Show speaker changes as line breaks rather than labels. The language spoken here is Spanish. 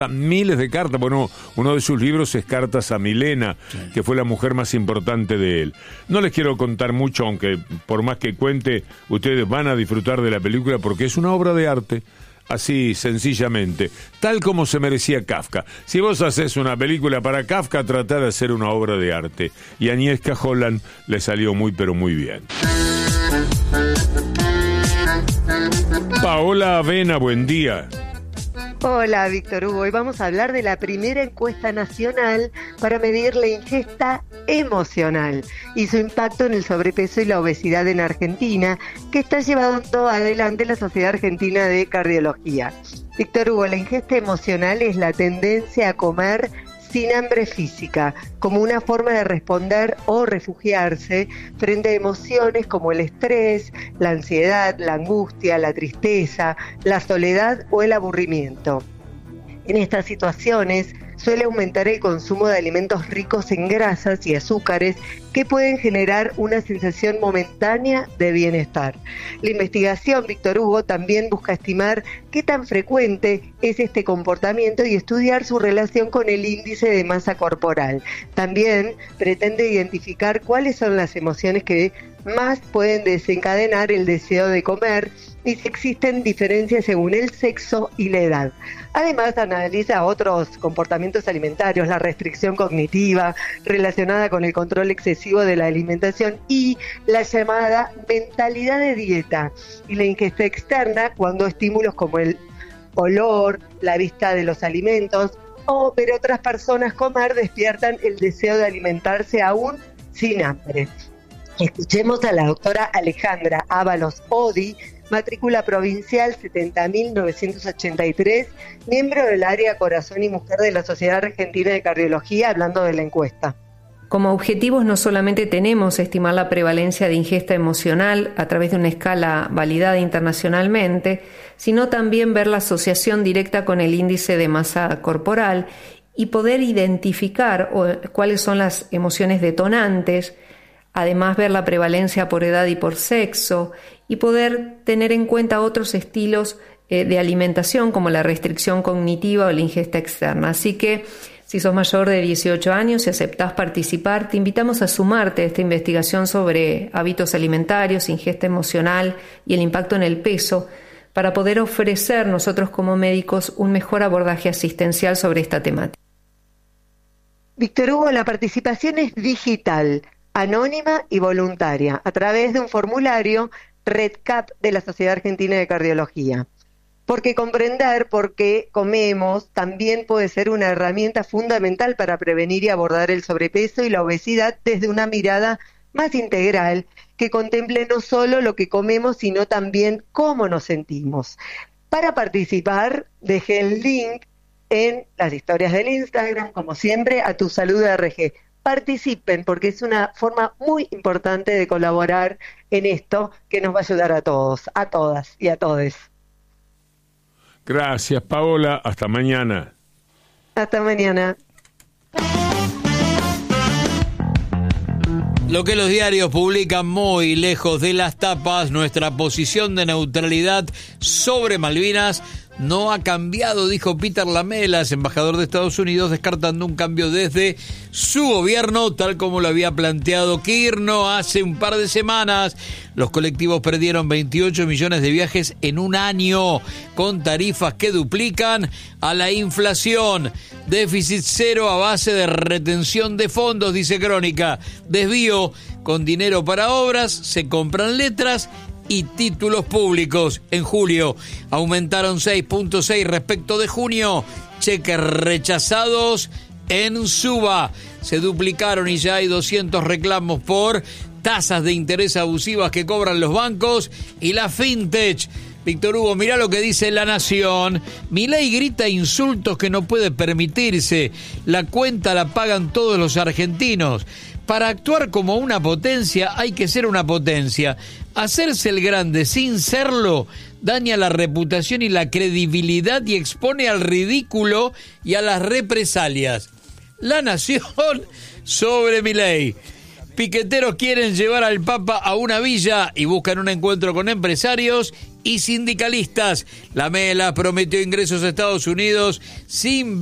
miles de cartas. Bueno, uno de sus libros es Cartas a Milena, sí, que fue la mujer más importante de él. No les quiero contar mucho, aunque por más que cuente, ustedes van a disfrutar de la película porque es una obra de arte, así sencillamente, tal como se merecía Kafka. Si vos haces una película para Kafka, tratá de hacer una obra de arte. Y a Agnieszka Holland le salió muy, pero muy bien. Paola Avena, buen día.
Hola, Víctor Hugo. Hoy vamos a hablar de la primera encuesta nacional para medir la ingesta emocional y su impacto en el sobrepeso y la obesidad en Argentina, que está llevando adelante la Sociedad Argentina de Cardiología. Víctor Hugo, la ingesta emocional es la tendencia a comer sin hambre física, como una forma de responder o refugiarse frente a emociones como el estrés, la ansiedad, la angustia, la tristeza, la soledad o el aburrimiento. En estas situaciones suele aumentar el consumo de alimentos ricos en grasas y azúcares que pueden generar una sensación momentánea de bienestar. La investigación, Víctor Hugo, también busca estimar qué tan frecuente es este comportamiento y estudiar su relación con el índice de masa corporal. También pretende identificar cuáles son las emociones que más pueden desencadenar el deseo de comer y si existen diferencias según el sexo y la edad. Además, analiza otros comportamientos alimentarios, la restricción cognitiva relacionada con el control excesivo de la alimentación y la llamada mentalidad de dieta y la ingesta externa cuando estímulos como el olor, la vista de los alimentos o ver otras personas comer despiertan el deseo de alimentarse aún sin hambre. Escuchemos a la doctora Alejandra Ábalos Odi, matrícula provincial 70.983, miembro del área Corazón y Mujer de la Sociedad Argentina de Cardiología, hablando de la encuesta.
Como objetivos no solamente tenemos estimar la prevalencia de ingesta emocional a través de una escala validada internacionalmente, sino también ver la asociación directa con el índice de masa corporal y poder identificar cuáles son las emociones detonantes. Además, ver la prevalencia por edad y por sexo y poder tener en cuenta otros estilos de alimentación como la restricción cognitiva o la ingesta externa. Así que, si sos mayor de 18 años y aceptás participar, te invitamos a sumarte a esta investigación sobre hábitos alimentarios, ingesta emocional y el impacto en el peso para poder ofrecer nosotros como médicos un mejor abordaje asistencial sobre esta temática.
Víctor Hugo, la participación es digital, anónima y voluntaria, a través de un formulario REDCap de la Sociedad Argentina de Cardiología. Porque comprender por qué comemos también puede ser una herramienta fundamental para prevenir y abordar el sobrepeso y la obesidad desde una mirada más integral que contemple no solo lo que comemos, sino también cómo nos sentimos. Para participar, dejé el link en las historias del Instagram, como siempre, a Tu Salud RG. Participen porque es una forma muy importante de colaborar en esto que nos va a ayudar a todos, a todas y a todes.
Gracias, Paola. Hasta mañana.
Hasta mañana.
Lo que los diarios publican muy lejos de las tapas, nuestra posición de neutralidad sobre Malvinas no ha cambiado, dijo Peter Lamelas, embajador de Estados Unidos, descartando un cambio desde su gobierno, tal como lo había planteado Kirchner hace un par de semanas. Los colectivos perdieron 28 millones de viajes en un año, con tarifas que duplican a la inflación. Déficit cero a base de retención de fondos, dice Crónica. Desvío con dinero para obras, se compran letras y títulos públicos. En julio aumentaron 6.6 respecto de junio. Cheques rechazados en suba. Se duplicaron y ya hay 200 reclamos por tasas de interés abusivas que cobran los bancos y la fintech. Víctor Hugo, mirá lo que dice La Nación. Milei grita insultos que no puede permitirse. La cuenta la pagan todos los argentinos. Para actuar como una potencia hay que ser una potencia. Hacerse el grande sin serlo daña la reputación y la credibilidad y expone al ridículo y a las represalias. La Nación sobre Milei. Piqueteros quieren llevar al Papa a una villa y buscan un encuentro con empresarios y sindicalistas. Lamela prometió ingresos a Estados Unidos sin